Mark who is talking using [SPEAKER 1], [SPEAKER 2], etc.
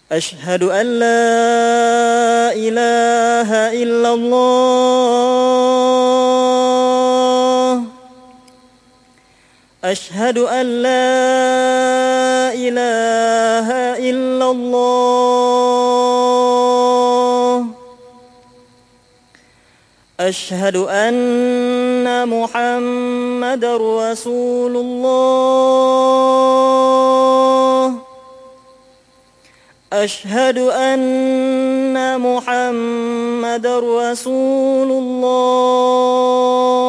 [SPEAKER 1] أشهد أن لا إله إلا الله. أشهد أن لا إله إلا الله. أشهد أن محمدًا رسول الله. أشهد أن محمدًا رسول الله.